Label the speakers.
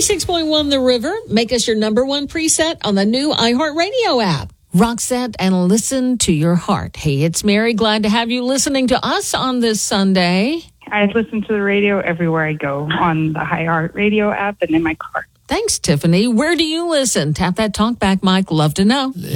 Speaker 1: 96.1 The River. Make us your number one preset on the new iHeartRadio app. Roxette and Listen to Your Heart. Hey, it's Mary. Glad to have you listening to us on this Sunday.
Speaker 2: I listen to the radio everywhere I go, on the iHeartRadio app and in my car.
Speaker 1: Thanks, Tiffany. Where do you listen? Tap that talkback mic. Love to know.